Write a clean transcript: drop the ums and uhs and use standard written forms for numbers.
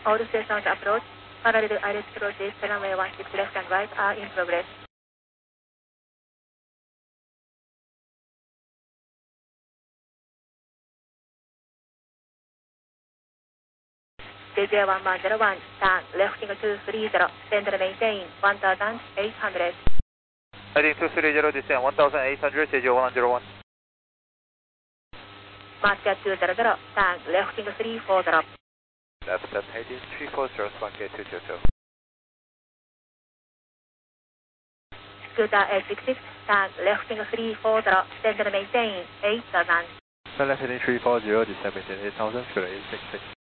All stations approach, parallel ILS approaches, runway 16 left and right are in progress. JJ1101, turn left 230, send and maintain 1800. Heading 230, descend 1800, JJ1101. Mark 200, turn left 340. Left and heading 340, swan gate 222. Scooter 866, turn left 340, send and maintain 8000. Turn left heading 340, descend maintain 8000, Scooter 866.